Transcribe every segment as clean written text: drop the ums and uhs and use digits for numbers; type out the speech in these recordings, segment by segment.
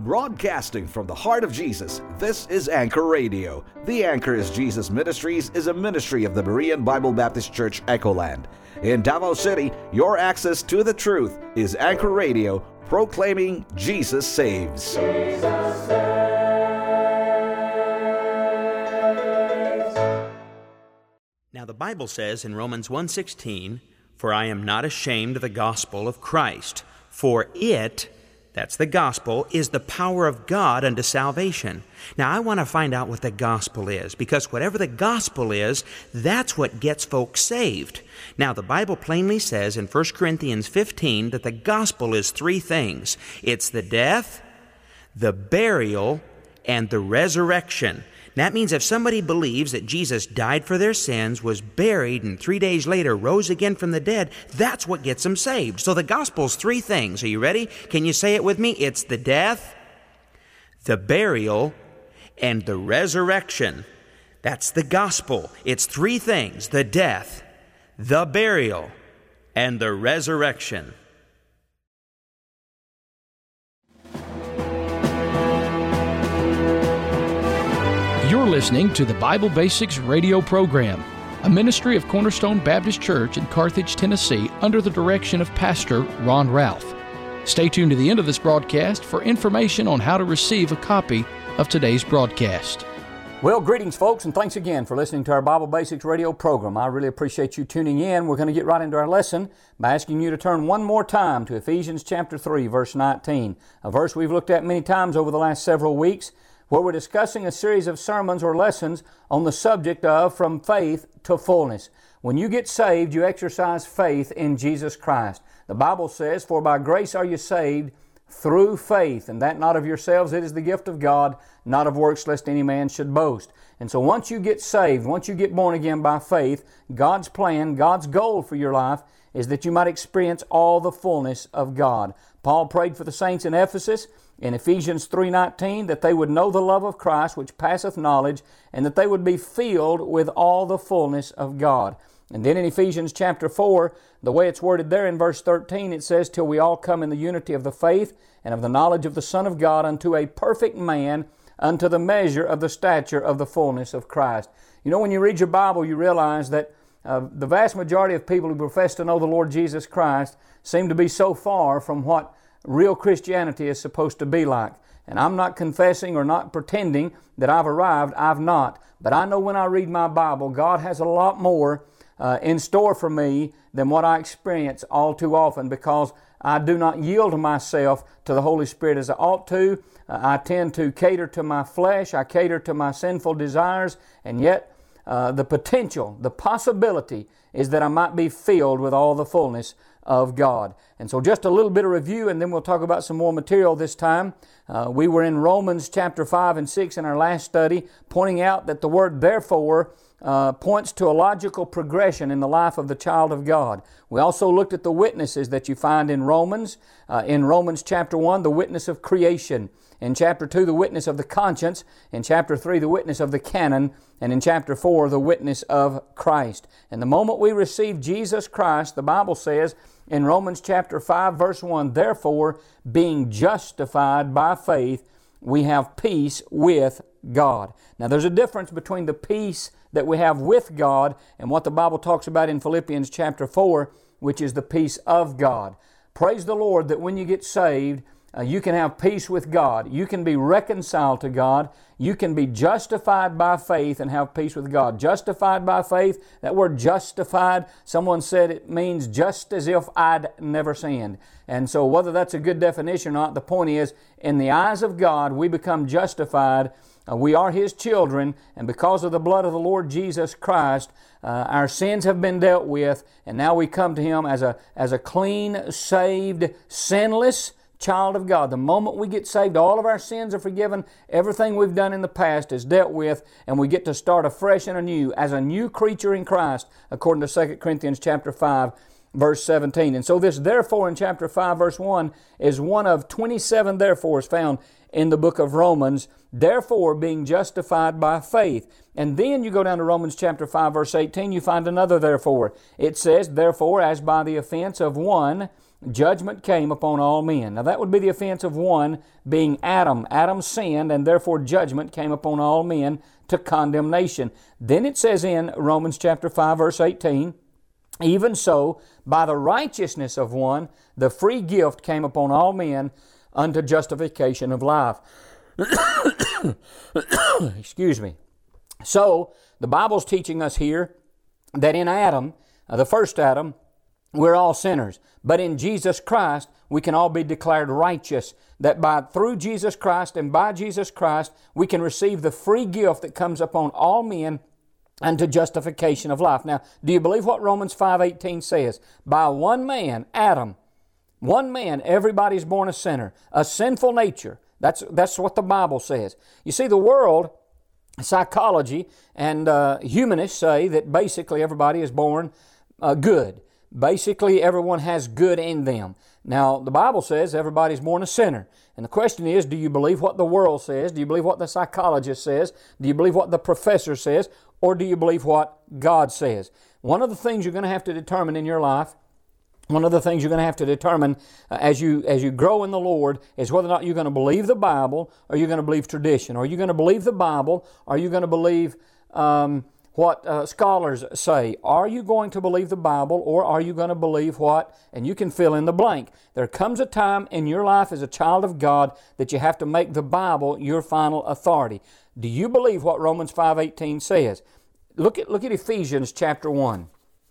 Broadcasting from the heart of Jesus, this is Anchor Radio. The Anchor is Jesus Ministries is a ministry of the Berean Bible Baptist Church, Echoland. In Davao City, your access to the truth is Anchor Radio, proclaiming Jesus saves. Jesus saves. Now the Bible says in Romans 1:16, "For I am not ashamed of the gospel of Christ, for it," that's the gospel, "is the power of God unto salvation." Now, I want to find out what the gospel is, because whatever the gospel is, that's what gets folks saved. Now, the Bible plainly says in 1 Corinthians 15 that the gospel is three things. It's the death, the burial, and the resurrection. That means if somebody believes that Jesus died for their sins, was buried, and 3 days later rose again from the dead, that's what gets them saved. So the gospel's three things. Are you ready? Can you say it with me? It's the death, the burial, and the resurrection. That's the gospel. It's three things: the death, the burial, and the resurrection. You're listening to the Bible Basics radio program, a ministry of Cornerstone Baptist Church in Carthage, Tennessee, under the direction of Pastor Ron Ralph. Stay tuned to the end of this broadcast for information on how to receive a copy of today's broadcast. Well, greetings, folks, and thanks again for listening to our Bible Basics radio program. I really appreciate you tuning in. We're going to get right into our lesson by asking you to turn one more time to Ephesians chapter 3, verse 19, a verse we've looked at many times over the last several weeks, where we're discussing a series of sermons or lessons on the subject of from faith to fullness. When you get saved, you exercise faith in Jesus Christ. The Bible says, "For by grace are you saved through faith, and that not of yourselves, it is the gift of God, not of works, lest any man should boast." And so once you get saved, once you get born again by faith, God's plan, God's goal for your life is that you might experience all the fullness of God. Paul prayed for the saints in Ephesus in Ephesians 3:19 that they would know the love of Christ which passeth knowledge, and that they would be filled with all the fullness of God. And then in Ephesians chapter 4, the way it's worded there in verse 13, it says, "Till we all come in the unity of the faith and of the knowledge of the Son of God, unto a perfect man, unto the measure of the stature of the fullness of Christ." You know, when you read your Bible, you realize that the vast majority of people who profess to know the Lord Jesus Christ seem to be so far from what real Christianity is supposed to be like. And I'm not confessing or not pretending that I've arrived. I've not. But I know when I read my Bible, God has a lot more in store for me than what I experience all too often, because I do not yield myself to the Holy Spirit as I ought to. I tend to cater to my flesh. I cater to my sinful desires, and yet the potential, the possibility is that I might be filled with all the fullness of God. And so just a little bit of review, and then we'll talk about some more material this time. We were in Romans chapter 5 and 6 in our last study, pointing out that the word therefore points to a logical progression in the life of the child of God. We also looked at the witnesses that you find in Romans. In Romans chapter 1, the witness of creation. In chapter 2, the witness of the conscience. In chapter 3, the witness of the canon. And in chapter 4, the witness of Christ. And the moment we receive Jesus Christ, the Bible says in Romans chapter 5, verse 1, "Therefore, being justified by faith, we have peace with God." Now, there's a difference between the peace that we have with God and what the Bible talks about in Philippians chapter 4, which is the peace of God. Praise the Lord that when you get saved, you can have peace with God. You can be reconciled to God. You can be justified by faith and have peace with God. Justified by faith, that word justified, someone said it means just as if I'd never sinned. And so whether that's a good definition or not, the point is, in the eyes of God, we become justified. We are His children, and because of the blood of the Lord Jesus Christ, our sins have been dealt with, and now we come to Him as a clean, saved, sinless child of God. The moment we get saved, all of our sins are forgiven. Everything we've done in the past is dealt with, and we get to start afresh and anew as a new creature in Christ, according to 2 Corinthians chapter 5, verse 17. And so this therefore in chapter 5, verse 1 is one of 27 therefores found in the book of Romans. Therefore, being justified by faith. And then you go down to Romans chapter 5, verse 18, you find another therefore. It says, "Therefore, as by the offense of one judgment came upon all men. Now that would be the offense of one, being Adam. Adam sinned, and therefore judgment came upon all men to condemnation. Then it says in Romans chapter 5, verse 18, even so, by the righteousness of one, the free gift came upon all men unto justification of life. Excuse me. So, the Bible's teaching us here that in Adam, the first Adam, we're all sinners. But in Jesus Christ, we can all be declared righteous. That through Jesus Christ and by Jesus Christ, we can receive the free gift that comes upon all men unto justification of life. Now, do you believe what Romans 5:18 says? By one man, Adam, one man, everybody's born a sinner, a sinful nature. That's what the Bible says. You see, the world, psychology, and humanists say that basically everybody is born good. Basically, everyone has good in them. Now, the Bible says everybody's born a sinner. And the question is, do you believe what the world says? Do you believe what the psychologist says? Do you believe what the professor says? Or do you believe what God says? One of the things you're going to have to determine in your life, one of the things you're going to have to determine as you grow in the Lord is whether or not you're going to believe the Bible or you're going to believe tradition. Are you going to believe the Bible or are you going to believe what scholars say? Are you going to believe the Bible or are you going to believe what? And you can fill in the blank. There comes a time in your life as a child of God that you have to make the Bible your final authority. Do you believe what Romans 5:18 says? Look at Ephesians chapter 1.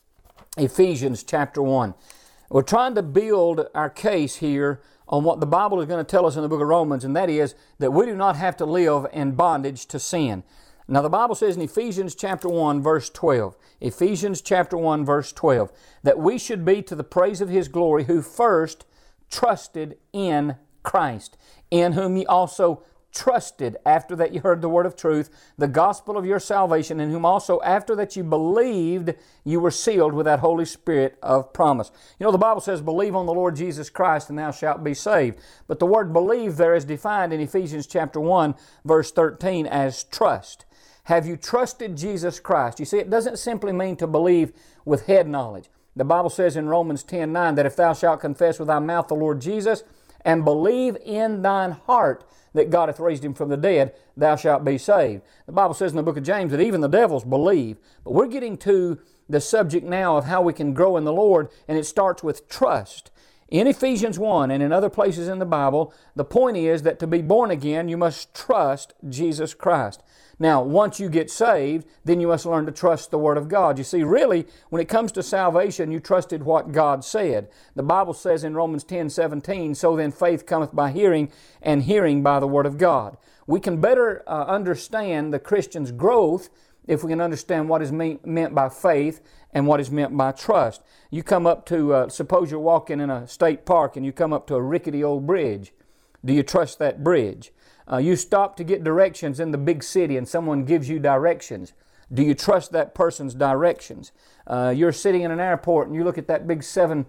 Ephesians chapter 1. We're trying to build our case here on what the Bible is going to tell us in the book of Romans, and that is that we do not have to live in bondage to sin. Now the Bible says in Ephesians chapter 1 verse 12, Ephesians chapter 1 verse 12, that we should be to the praise of His glory who first trusted in Christ, in whom ye also trusted after that you heard the word of truth, the gospel of your salvation, in whom also after that you believed, you were sealed with that Holy Spirit of promise. You know, the Bible says, believe on the Lord Jesus Christ and thou shalt be saved. But the word believe there is defined in Ephesians chapter 1, verse 13 as trust. Have you trusted Jesus Christ? You see, it doesn't simply mean to believe with head knowledge. The Bible says in Romans 10:9 that if thou shalt confess with thy mouth the Lord Jesus and believe in thine heart that God hath raised Him from the dead, thou shalt be saved. The Bible says in the book of James that even the devils believe. But we're getting to the subject now of how we can grow in the Lord, and it starts with trust. In Ephesians 1 and in other places in the Bible, the point is that to be born again, you must trust Jesus Christ. Now, once you get saved, then you must learn to trust the Word of God. You see, really, when it comes to salvation, you trusted what God said. The Bible says in Romans 10:17, so then faith cometh by hearing, and hearing by the Word of God. We can better understand the Christian's growth if we can understand what is meant by faith and what is meant by trust. You come up to, suppose you're walking in a state park and you come up to a rickety old bridge. Do you trust that bridge? You stop to get directions in the big city and someone gives you directions. Do you trust that person's directions? You're sitting in an airport and you look at that big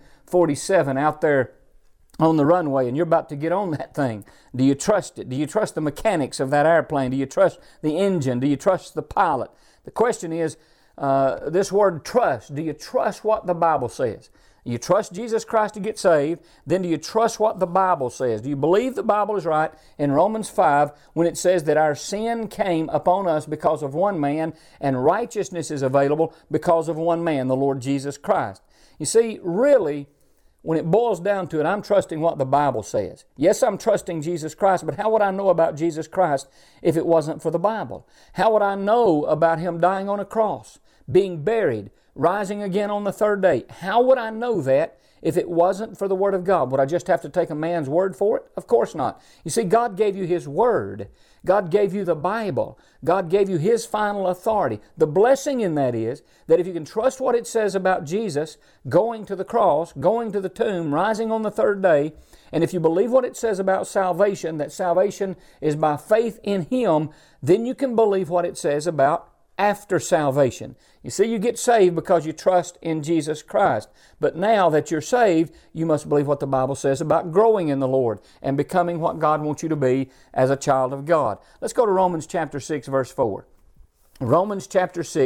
747 out there on the runway and you're about to get on that thing. Do you trust it? Do you trust the mechanics of that airplane? Do you trust the engine? Do you trust the pilot? The question is, this word trust, do you trust what the Bible says? You trust Jesus Christ to get saved, then do you trust what the Bible says? Do you believe the Bible is right in Romans 5 when it says that our sin came upon us because of one man and righteousness is available because of one man, the Lord Jesus Christ? You see, really, when it boils down to it, I'm trusting what the Bible says. Yes, I'm trusting Jesus Christ, but how would I know about Jesus Christ if it wasn't for the Bible? How would I know about Him dying on a cross, being buried, rising again on the third day? How would I know that if it wasn't for the Word of God? Would I just have to take a man's word for it? Of course not. You see, God gave you His Word. God gave you the Bible. God gave you His final authority. The blessing in that is that if you can trust what it says about Jesus going to the cross, going to the tomb, rising on the third day, and if you believe what it says about salvation, that salvation is by faith in Him, then you can believe what it says about after salvation. You see, you get saved because you trust in Jesus Christ. But now that you're saved, you must believe what the Bible says about growing in the Lord and becoming what God wants you to be as a child of God. Let's go to Romans chapter 6, verse 4. Romans chapter 6,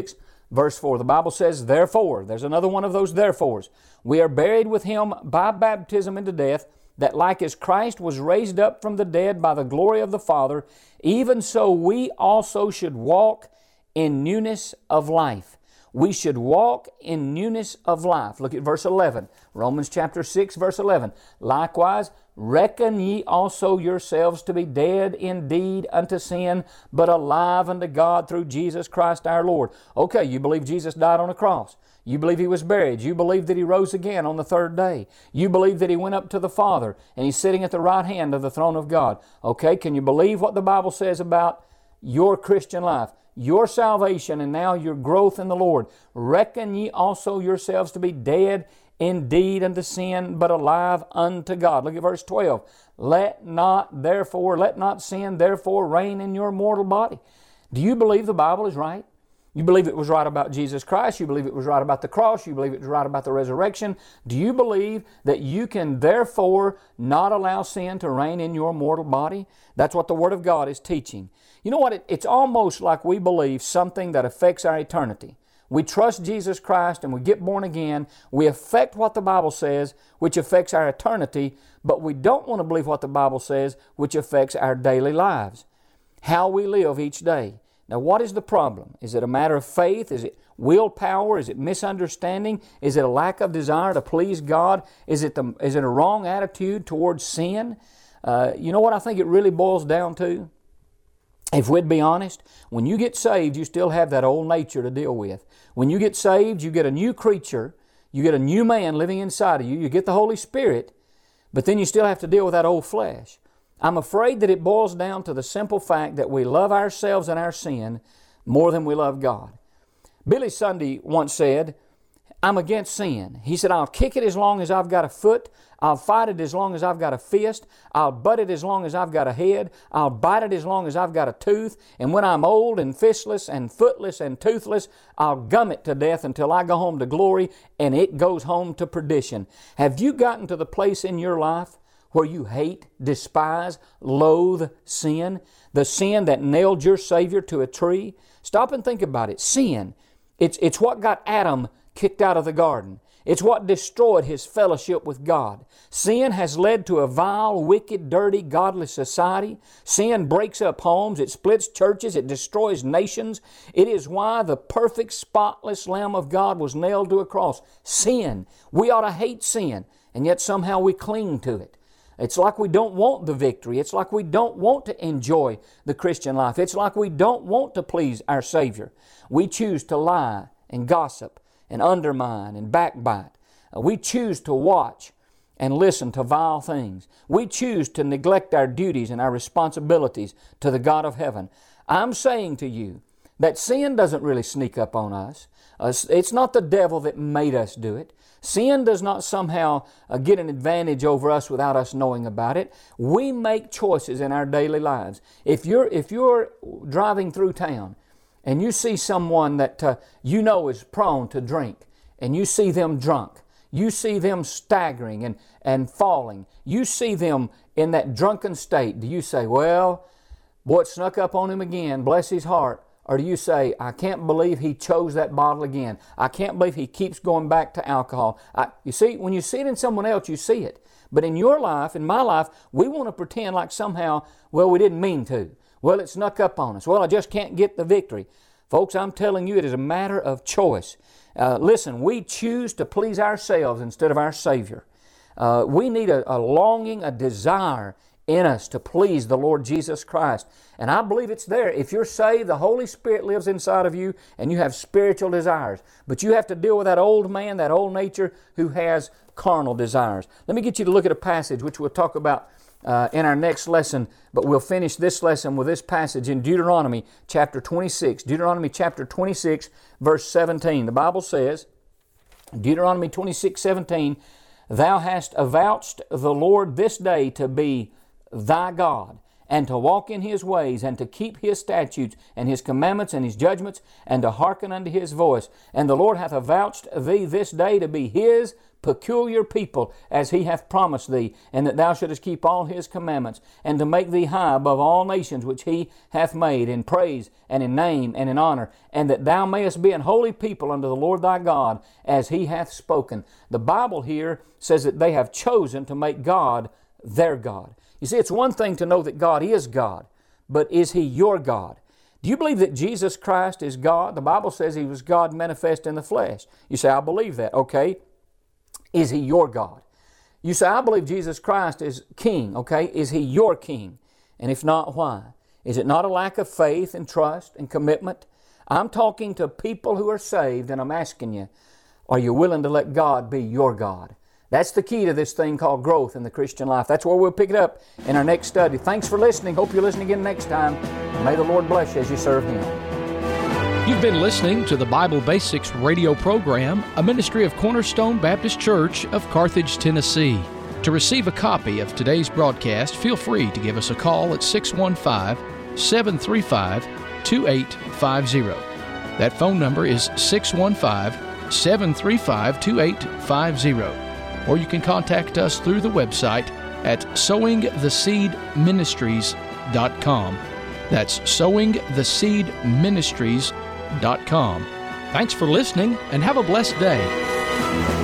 Verse 4, the Bible says, therefore, there's another one of those therefores. We are buried with Him by baptism into death, that like as Christ was raised up from the dead by the glory of the Father, even so we also should walk in newness of life. We should walk in newness of life. Look at verse 11. Romans chapter 6, verse 11. Likewise, reckon ye also yourselves to be dead indeed unto sin, but alive unto God through Jesus Christ our Lord. Okay, you believe Jesus died on a cross. You believe He was buried. You believe that He rose again on the third day. You believe that He went up to the Father and He's sitting at the right hand of the throne of God. Okay, can you believe what the Bible says about your Christian life, your salvation, and now your growth in the Lord? Reckon ye also yourselves to be dead indeed unto sin, but alive unto God. Look at verse 12. Let not sin therefore reign in your mortal body. Do you believe the Bible is right? You believe it was right about Jesus Christ. You believe it was right about the cross. You believe it was right about the resurrection. Do you believe that you can therefore not allow sin to reign in your mortal body? That's what the Word of God is teaching. You know what? It's almost like we believe something that affects our eternity. We trust Jesus Christ and we get born again. We affect what the Bible says, which affects our eternity, but we don't want to believe what the Bible says, which affects our daily lives, how we live each day. Now, what is the problem? Is it a matter of faith? Is it willpower? Is it misunderstanding? Is it a lack of desire to please God? Is it a wrong attitude towards sin? You know what I think it really boils down to? If we'd be honest, when you get saved, you still have that old nature to deal with. When you get saved, you get a new creature, you get a new man living inside of you, you get the Holy Spirit, but then you still have to deal with that old flesh. I'm afraid that it boils down to the simple fact that we love ourselves and our sin more than we love God. Billy Sunday once said, I'm against sin. He said, I'll kick it as long as I've got a foot. I'll fight it as long as I've got a fist. I'll butt it as long as I've got a head. I'll bite it as long as I've got a tooth. And when I'm old and fistless and footless and toothless, I'll gum it to death until I go home to glory and it goes home to perdition. Have you gotten to the place in your life where you hate, despise, loathe sin? The sin that nailed your Savior to a tree? Stop and think about it. Sin. It's what got Adam kicked out of the garden. It's what destroyed his fellowship with God. Sin has led to a vile, wicked, dirty, godless society. Sin breaks up homes. It splits churches. It destroys nations. It is why the perfect, spotless Lamb of God was nailed to a cross. Sin. We ought to hate sin, and yet somehow we cling to it. It's like we don't want the victory. It's like we don't want to enjoy the Christian life. It's like we don't want to please our Savior. We choose to lie and gossip and undermine and backbite. We choose to watch and listen to vile things. We choose to neglect our duties and our responsibilities to the God of heaven. I'm saying to you that sin doesn't really sneak up on us. It's not the devil that made us do it. Sin does not somehow get an advantage over us without us knowing about it. We make choices in our daily lives. If you're driving through town and you see someone that you know is prone to drink, and you see them drunk, you see them staggering and falling, you see them in that drunken state, do you say, well, boy, it snuck up on him again, bless his heart? Or do you say, I can't believe he chose that bottle again. I can't believe he keeps going back to alcohol. You see, when you see it in someone else, you see it. But in your life, in my life, we want to pretend like somehow, well, we didn't mean to. Well, it snuck up on us. Well, I just can't get the victory. Folks, I'm telling you, it is a matter of choice. Listen, we choose to please ourselves instead of our Savior. We need a longing, a desire in us to please the Lord Jesus Christ. And I believe it's there. If you're saved, the Holy Spirit lives inside of you and you have spiritual desires. But you have to deal with that old man, that old nature who has carnal desires. Let me get you to look at a passage which we'll talk about in our next lesson, but we'll finish this lesson with this passage in Deuteronomy chapter 26. Deuteronomy chapter 26, verse 17. The Bible says, Deuteronomy 26, 17, Thou hast avouched the Lord this day to be thy God, and to walk in His ways, and to keep His statutes, and His commandments, and His judgments, and to hearken unto His voice. And the Lord hath avouched thee this day to be His peculiar people, as He hath promised thee, and that thou shouldest keep all His commandments, and to make thee high above all nations which He hath made, in praise, and in name, and in honor, and that thou mayest be an holy people unto the Lord thy God, as He hath spoken. The Bible here says that they have chosen to make God their God. You see, it's one thing to know that God is God, but is He your God? Do you believe that Jesus Christ is God? The Bible says He was God manifest in the flesh. You say, I believe that. Okay. Is He your God? You say, I believe Jesus Christ is King. Okay. Is He your King? And if not, why? Is it not a lack of faith and trust and commitment? I'm talking to people who are saved, and I'm asking you, are you willing to let God be your God? That's the key to this thing called growth in the Christian life. That's where we'll pick it up in our next study. Thanks for listening. Hope you listen again next time. May the Lord bless you as you serve Him. You've been listening to the Bible Basics radio program, a ministry of Cornerstone Baptist Church of Carthage, Tennessee. To receive a copy of today's broadcast, feel free to give us a call at 615-735-2850. That phone number is 615-735-2850. Or you can contact us through the website at sowingtheseedministries.com. That's sowingtheseedministries.com. Thanks for listening, and have a blessed day.